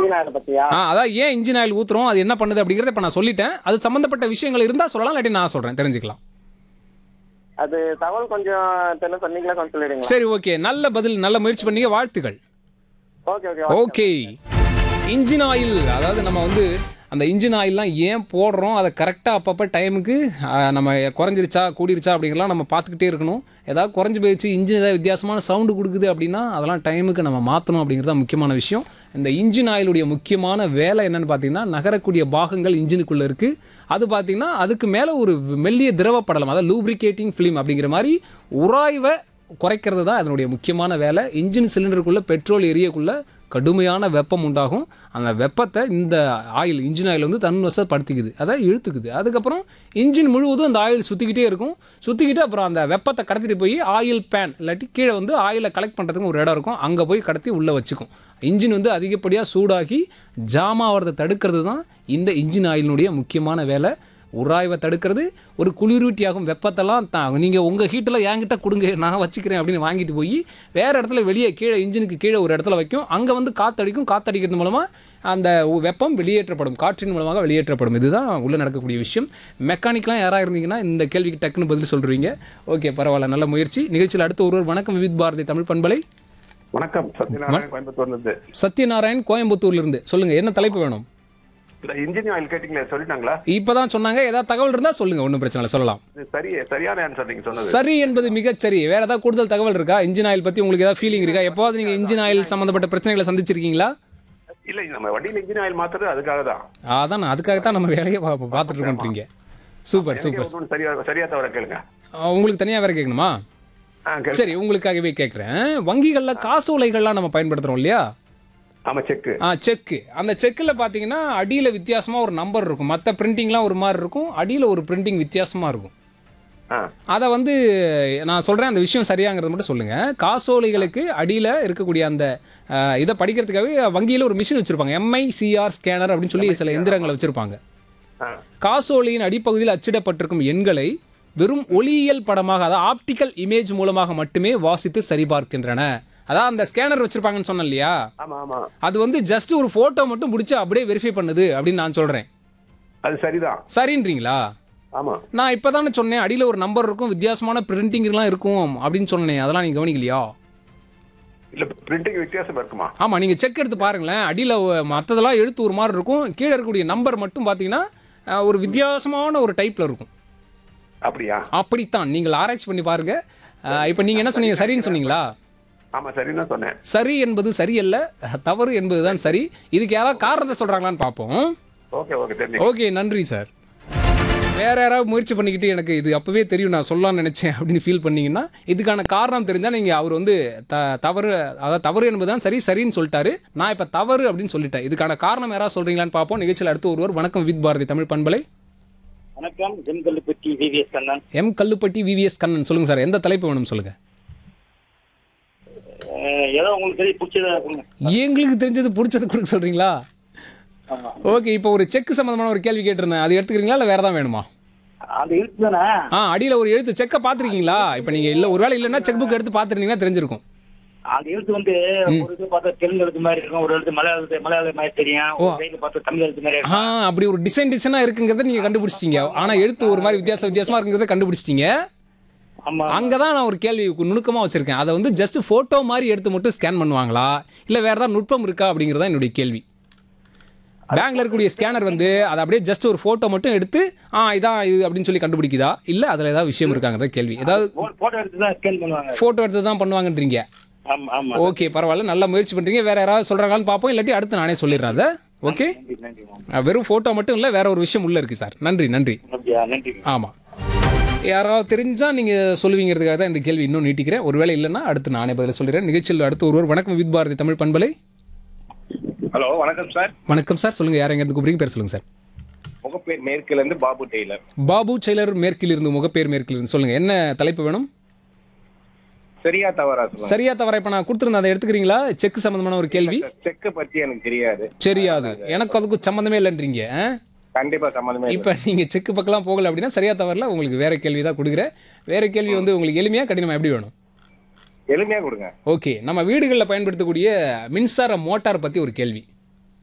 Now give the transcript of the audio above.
Engine oil பத்தியா? அதான் ஏன் இன்ஜின் ஆயில் ஊத்துறோம், அது என்ன பண்ணுது அப்படிங்கறத இப்ப நான் சொல்லிட்டேன். அது சம்பந்தப்பட்ட விஷயங்கள் இருந்தா சொல்லலாம், இல்லாட்டி நான் சொல்றேன், தெரிஞ்சுக்கலாம். அது தகவல் கொஞ்சம் தெரியல, சொன்னீங்களா கொஞ்சம் சொல்லிடுங்க. சரி, ஓகே. நல்ல பதில், நல்ல முயற்சி பண்ணீங்க, வாழ்த்துக்கள். Okay okay okay. Engine oil, அதாவது நம்ம வந்து அந்த இன்ஜின் ஆயில்லாம் ஏன் போடுறோம், அதை கரெக்டாக அப்பப்போ டைமுக்கு நம்ம குறைஞ்சிருச்சா கூடிருச்சா அப்படிங்கிறலாம் நம்ம பார்த்துக்கிட்டே இருக்கணும். ஏதாவது குறைஞ்சி போயிடுச்சு, இன்ஜின் ஏதாவது வித்தியாசமான சவுண்டு கொடுக்குது அப்படின்னா அதெல்லாம் டைமுக்கு நம்ம மாற்றணும் அப்படிங்கிறது தான் முக்கியமான விஷயம். இந்த இன்ஜின் ஆயிலுடைய முக்கியமான வேலை என்னென்னு பார்த்தீங்கன்னா, நகரக்கூடிய பாகங்கள் இன்ஜினுக்குள்ளே இருக்குது. அது பார்த்தீங்கன்னா அதுக்கு மேலே ஒரு மெல்லிய திரவப்படலம், அதாவது லூப்ரிகேட்டிங் ஃபிலிம் அப்படிங்கிற மாதிரி உராய்வை குறைக்கிறது தான் அதனுடைய முக்கியமான வேலை. இன்ஜின் சிலிண்டருக்குள்ளே பெட்ரோல் எரியக்குள்ளே கடுமையான வெப்பம் உண்டாகும். அந்த வெப்பத்தை இந்த ஆயில், இன்ஜின் ஆயில் வந்து தன்வசப்படுத்திக்குது, அதை இழுத்துக்குது. அதுக்கப்புறம் இன்ஜின் முழுவதும் அந்த ஆயில் சுற்றிக்கிட்டே இருக்கும். சுற்றிக்கிட்டு அப்புறம் அந்த வெப்பத்தை கடத்திட்டு போய் ஆயில் பேன் இல்லாட்டி கீழே வந்து ஆயிலை கலெக்ட் பண்ணுறதுக்கு ஒரு இடம் இருக்கும், அங்கே போய் கடத்தி உள்ளே வச்சுக்கும். இன்ஜின் வந்து அதிகப்படியாக சூடாகி ஜாம் ஆகிறத தடுக்கிறது தான் இந்த இன்ஜின் ஆயிலினுடைய முக்கியமான வேலை. உராய்வை தடுக்கிறது, ஒரு குளிரூட்டியாகும் வெப்பத்தெல்லாம் நீங்கள் உங்கள் ஹீட்டில் என்கிட்ட கொடுங்க நான் வச்சுக்கிறேன் அப்படின்னு வாங்கிட்டு போய் வேறு இடத்துல வெளியே கீழே இன்ஜினுக்கு கீழே ஒரு இடத்துல வைக்கும். அங்கே வந்து காற்றடிக்கும், காற்றடிக்கிறது மூலமாக அந்த வெப்பம் வெளியேற்றப்படும், காற்றின் மூலமாக வெளியேற்றப்படும். இதுதான் உள்ளே நடக்கக்கூடிய விஷயம். மெக்கானிக்லாம் யாராக இருந்தீங்கன்னா இந்த கேள்விக்கு டக்குன்னு பதில் சொல்கிறீங்க. ஓகே, பரவாயில்ல, நல்ல முயற்சி. நிகழ்ச்சியில் அடுத்த ஒருவர். வணக்கம் விவித் பாரதி தமிழ் பண்பலை. வணக்கம், சத்யநாராயண் கோயம்புத்தூர்லேருந்து. சத்யநாராயண் கோயம்புத்தூர்லேருந்து. சொல்லுங்கள், என்ன தலைப்பு வேணும்? இன்ஜின் ஆயில் கேட்டீங்களே, சொல்லிட்டாங்களா? இப்பதான் சொன்னாங்க. ஏதாவது தகவல் இருந்தா சொல்லுங்க, ஒன்றும் பிரச்சனை இல்லை, சொல்லலாம். சரியான ஆன்சர் நீங்க சொன்னது. சரி என்பது மிகச் சரி. வேற ஏதாவது கூடுதல் தகவல் இருக்கா இன்ஜின் ஆயில் பத்தி? உங்களுக்கு ஏதாவது ஃபீலிங் இருக்கா? எப்போது நீங்க இன்ஜின் ஆயில் சம்பந்தப்பட்ட பிரச்சனைகளை சந்திச்சிருக்கீங்களா? இல்ல, நம்ம வண்டியில இன்ஜின் ஆயில் மாத்துறது அதுக்காக தான். அதான், அதுக்காகத்தான் நம்ம வேலையை பார்த்துட்டு இருக்கோன்றீங்க. Super super. சரியா தவிர கேளுங்க. உங்களுக்கு தனியா வேற கேட்கணுமா? சரி, உங்களுக்காகவே கேட்குறேன். வங்கிகள்ல காசோலைகள்லாம் நம்ம பயன்படுத்துறோம் இல்லையா? ஆமா, செக். செக்கு. அந்த செக்கில் பார்த்தீங்கன்னா அடியில் வித்தியாசமாக ஒரு நம்பர் இருக்கும். மற்ற பிரிண்டிங்லாம் ஒரு மாதிரி இருக்கும், அடியில் ஒரு பிரிண்டிங் வித்தியாசமாக இருக்கும். அதை வந்து நான் சொல்கிறேன், அந்த விஷயம் சரியாங்கிறத மட்டும் சொல்லுங்கள். காசோலைகளுக்கு அடியில் இருக்கக்கூடிய அந்த இதை படிக்கிறதுக்காகவே வங்கியில் ஒரு மிஷின் வச்சுருப்பாங்க, MICR ஸ்கேனர் அப்படின்னு சொல்லி சில எந்திரங்களை வச்சுருப்பாங்க. காசோலையின் அடிப்பகுதியில் அச்சிடப்பட்டிருக்கும் எண்களை வெறும் ஒளியியல் படமாக, அதாவது ஆப்டிக்கல் இமேஜ் மூலமாக மட்டுமே வாசித்து சரிபார்க்கின்றன. அதான் அந்த ஸ்கேனர் வச்சிருப்பாங்கன்னு சொன்னேன் இல்லையா, அது வந்து ஜஸ்ட் ஒரு போட்டோ மட்டும் பிடிச்சி அப்படியே வெரிஃபை பண்ணுது அப்படின்னு நான் சொல்றேன். அது சரிதான். சரின்றீங்களா? ஆமா, நான் இப்பதானே சொன்னேன் அடியில் ஒரு நம்பர் இருக்கும், வித்தியாசமான பிரிண்டிங் எல்லாம் இருக்கும் அப்படின்னு சொன்னேன். அதெல்லாம் நீங்க கவனிக்கலையா? இல்ல, பிரிண்டிங் வித்தியாசம் இருக்குமா? ஆமா, நீங்க செக் எடுத்து பாருங்களேன். அடியில் மற்றதெல்லாம் எழுத்து ஒரு மாதிரி இருக்கும், கீழே இருக்கக்கூடிய நம்பர் மட்டும் பார்த்தீங்கன்னா ஒரு வித்தியாசமான ஒரு டைப்ல இருக்கும். அப்படியா? அப்படித்தான், நீங்கள் ஆராய்ச்சி பண்ணி பாருங்க. இப்போ நீங்க என்ன சொன்னீங்க? சரின்னு சொன்னீங்களா? ஆமா, சரின்னு சொன்னேன். சரி என்பது சரியல்ல, தவறு என்பதுதான் சரி. இதுக்கு யாராவது காரணத்தை சொல்றாங்களான்னு பார்ப்போம். ஓகே, நன்றி சார். வேற யாராவது முயற்சி பண்ணிக்கிட்டு எனக்கு இது அப்பவே தெரியும் நான் சொல்லலாம்னு நினைச்சேன் அப்படின்னு ஃபீல் பண்ணீங்கன்னா, இதுக்கான காரணம் தெரிஞ்சா நீங்க அவர் வந்து தவறு, அதாவது தவறு என்பதுதான் சரி, சரின்னு சொல்லிட்டாரு, நான் இப்ப தவறு அப்படின்னு சொல்லிட்டேன். இதுக்கான காரணம் யாராவது சொல்றீங்களான்னு பார்ப்போம். நிகழ்ச்சியில் அடுத்து ஒருவர். வணக்கம் வித் பாரதி தமிழ் பண்பலை. வணக்கம், M Kallupatti VVS Kannan. M Kallupatti VVS Kannan. சொல்லுங்க சார், எந்த தலைப்பு வேணும் சொல்லுங்க. ஏதோ உங்களுக்கு தெரியும் பிடிச்சதா கொடுங்க. எங்களுக்கு தெரிஞ்சது பிடிச்சது கொடுக்க சொல்றீங்களா? ஓகே, இப்போ ஒரு செக் சம்பந்தமான ஒரு கேள்வி கேட்டிருந்தேன், அது எடுத்துக்கிறீங்களா இல்லை வேற தான் வேணுமா? அந்த எழுத்து தானே? அடியில் ஒரு எழுத்து செக்கை பார்த்துருக்கீங்களா? இப்போ நீங்கள் இல்லை, ஒருவேளை இல்லைன்னா செக் புக் எடுத்து பார்த்துருந்தீங்கன்னா தெரிஞ்சிருக்கும். அந்த எழுத்து வந்து ஒரு இது பார்த்தா தெலுங்கு எழுத்து மாதிரி இருக்கும், ஒரு எழுத்து மலையாள மாதிரி தெரியும், ஒரு எழுத்து பார்த்தா தமிழ் எழுத்து மாதிரி இருக்கும். அப்படி ஒரு டிசைனா இருக்குங்கிறத நீங்க கண்டுபிடிச்சிட்டீங்க. ஆனா எழுத்து ஒரு மாதிரி வித்தியாசமா இருக்குங்கிறத கண்டுபிடிச்சிட்டீங்க. அங்கதான் நான் ஒரு கேள்வி நுணுக்கமா வச்சிருக்கேன். அதை வந்து ஜஸ்ட் போட்டோ மாதிரி எடுத்து மட்டும் ஸ்கேன் பண்ணுவாங்களா, இல்ல வேற ஏதாவது நுட்பம் இருக்கா அப்படிங்கறத என்னுடைய கேள்வி. பேங்க்ல இருக்கக்கூடிய ஸ்கேனர் வந்து அதை அப்படியே ஜஸ்ட் ஒரு போட்டோ மட்டும் எடுத்து இதான் இது அப்படின்னு சொல்லி கண்டுபிடிக்குதா, இல்ல அதுல ஏதாவது விஷயம் இருக்காங்கிறத கேள்வி. ஏதாவது போட்டோ எடுத்து தான் ஸ்கேன் பண்ணுவாங்க. போட்டோ எடுத்து தான் பண்ணுவாங்கன்றீங்க. ஓகே, பரவாயில்ல, நல்ல முயற்சி பண்றீங்க. வேற யாராவது சொல்றாங்கன்னு பார்ப்போம், இல்லாட்டி அடுத்து நானே சொல்லிடுறேன் அதை. ஓகே, வெறும் போட்டோ மட்டும் இல்ல, வேற ஒரு விஷயம் உள்ள இருக்கு சார். நன்றி நன்றி. ஆமா, யாராவது தெரிஞ்சா நீங்க சொல்லுவீங்கிறதுக்காக தான் இந்த கேள்வி இன்னும் நீட்டிக்கிறேன். ஒருவேளை இல்லைன்னா அடுத்து நானே பதில் சொல்லிடுறேன். நிகழ்ச்சியில் அடுத்து ஒருவர். வணக்கம் வித் பாரதி தமிழ் பண்பலை. ஹலோ, வணக்கம் சார். வணக்கம் சார், சொல்லுங்க. யார் எங்க இருந்து கூப்பிடுறீங்க? பேர் சொல்லுங்க சார். முகப்பேர் மேற்கில இருந்து பாபு டெய்லர். பாபு டெய்லர் மேற்கில் இருந்து, முகப்பேர் மேற்கில் இருந்து. சொல்லுங்க, என்ன தலைப்பு வேணும்? சரியா தவறா? சரியா தவறா? இப்ப நான் கொடுத்துருந்தேன், அதை எடுத்துக்கிறீங்களா? செக் சம்பந்தமான ஒரு கேள்வி. செக் பத்தி எனக்கு தெரியாது. தெரியாது, எனக்கு அதுக்கு சம்பந்தமே இல்லைன்றீங்க. கண்டிப்பா சம்பந்தமே. இப்ப நீங்க செக் பக்கலாம் போகல அப்படின்னா சரியா தவறல. உங்களுக்கு வேற கேள்வி தான் கொடுக்குறேன். வேற கேள்வி வந்து உங்களுக்கு எளிமையா கடினமா எப்படி வேணும்? எளிமையா கொடுங்க. ஓகே, நம்ம வீடுகளில் பயன்படுத்தக்கூடிய மின்சார மோட்டார் பத்தி ஒரு கேள்வி.